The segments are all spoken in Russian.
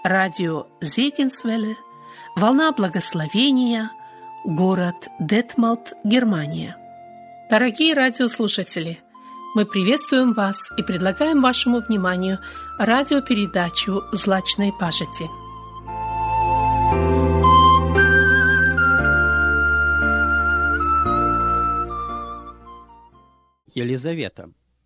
радио Зегенсвелле, волна благословения, город Детмалт, Германия. Дорогие радиослушатели, мы приветствуем вас и предлагаем вашему вниманию радиопередачу «Злачной пажити». Елизавета.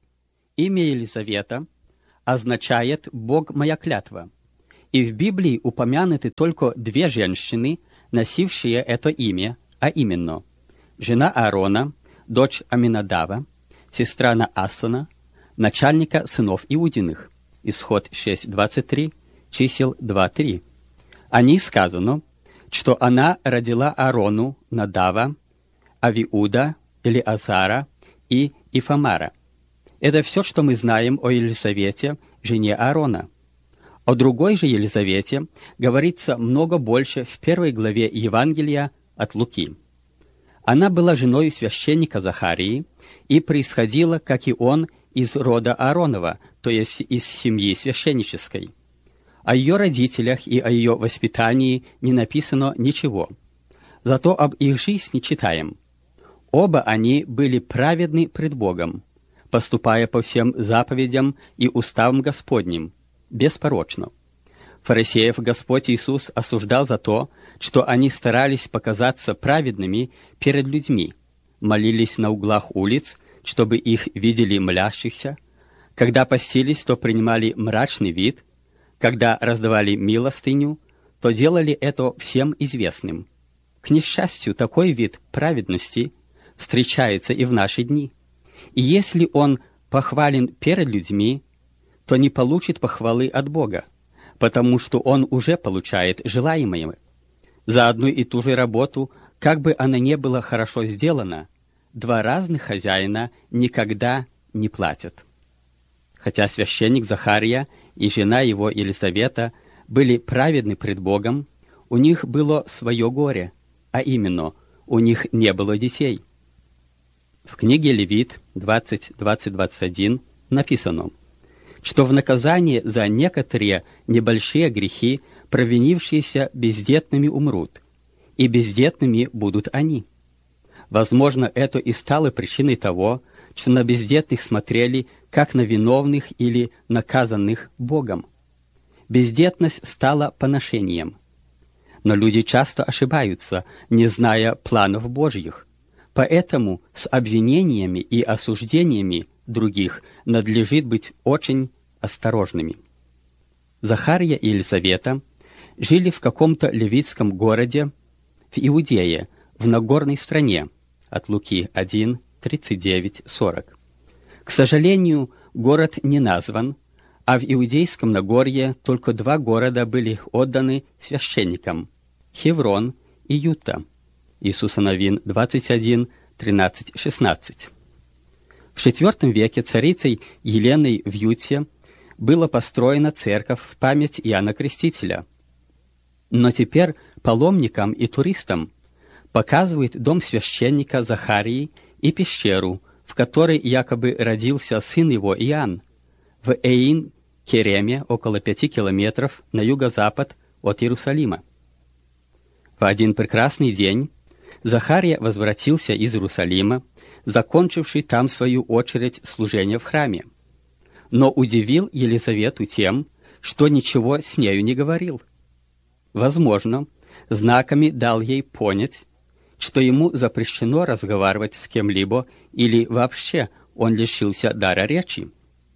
Имя Елизавета означает «Бог моя клятва», и в Библии упомянуты только две женщины, носившие это имя, а именно жена Аарона, дочь Аминадава, сестра Наасона, начальника сынов Иудиных. Исход 6:23, чисел 2:3. О ней сказано, что она родила Аарону Надава, Авиуда, Элиазара и Ифамара. Это все, что мы знаем о Елизавете, жене Аарона. О другой же Елизавете говорится много больше в 1 главе Евангелия от Луки. Она была женой священника Захарии и происходила, как и он, из рода Ааронова, то есть из семьи священнической. О ее родителях и о ее воспитании не написано ничего. Зато об их жизни читаем. Оба они были праведны пред Богом, поступая по всем заповедям и уставам Господним, беспорочно. Фарисеев Господь Иисус осуждал за то, что они старались показаться праведными перед людьми, молились на углах улиц, чтобы их видели молящихся, когда постились, то принимали мрачный вид, когда раздавали милостыню, то делали это всем известным. К несчастью, такой вид праведности встречается и в наши дни. И если он похвален перед людьми, то не получит похвалы от Бога, потому что он уже получает желаемое. За одну и ту же работу, как бы она ни была хорошо сделана, два разных хозяина никогда не платят. Хотя священник Захария и жена его Елизавета были праведны пред Богом, у них было свое горе, а именно, у них не было детей. В книге Левит 20:20-21 написано, что в наказание за некоторые небольшие грехи провинившиеся бездетными умрут, и бездетными будут они. Возможно, это и стало причиной того, что на бездетных смотрели как на виновных или наказанных Богом. Бездетность стала поношением. Но люди часто ошибаются, не зная планов Божьих. Поэтому с обвинениями и осуждениями других надлежит быть очень осторожными. Захария и Елизавета жили в каком-то левитском городе в Иудее, в Нагорной стране, от Луки 1:39-40. К сожалению, город не назван, а в Иудейском Нагорье только два города были отданы священникам – Хеврон и Юта. Иисуса Новин 21:13-16. В IV веке царицей Еленой в Юте была построена церковь в память Иоанна Крестителя. Но теперь паломникам и туристам показывает дом священника Захарии и пещеру, в которой якобы родился сын его Иоанн, в Эйн-Кереме, около 5 километров на юго-запад от Иерусалима. В один прекрасный день Захария возвратился из Иерусалима, закончивший там свою очередь служения в храме, но удивил Елизавету тем, что ничего с нею не говорил. Возможно, знаками дал ей понять, что ему запрещено разговаривать с кем-либо или вообще он лишился дара речи.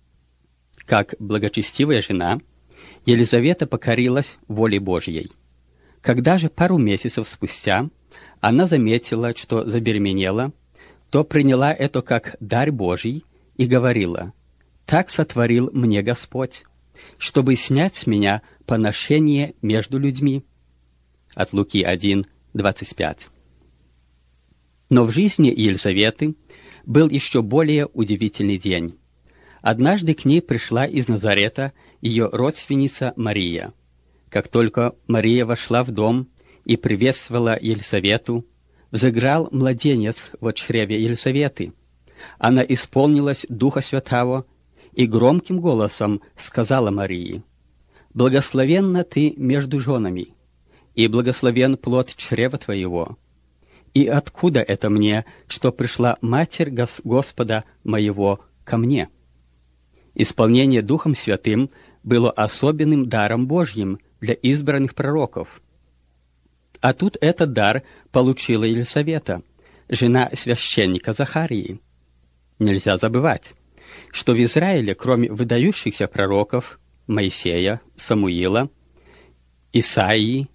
Как благочестивая жена, Елизавета покорилась воле Божьей. Когда же пару месяцев спустя она заметила, что забеременела, то приняла это как дар Божий и говорила: «Так сотворил мне Господь, чтобы снять с меня поношение между людьми». От Луки 1:25. Но в жизни Елизаветы был еще более удивительный день. Однажды к ней пришла из Назарета ее родственница Мария. Как только Мария вошла в дом и приветствовала Елизавету, взыграл младенец в чреве Елизаветы. Она исполнилась Духа Святого и громким голосом сказала Марии: Благословенна ты между женами, и благословен плод чрева твоего. И откуда это мне, что пришла Матерь Господа моего ко мне?» Исполнение Духом Святым было особенным даром Божьим для избранных пророков. А тут этот дар получила Елисавета, жена священника Захарии. Нельзя забывать, что в Израиле, кроме выдающихся пророков Моисея, Самуила, Исаии,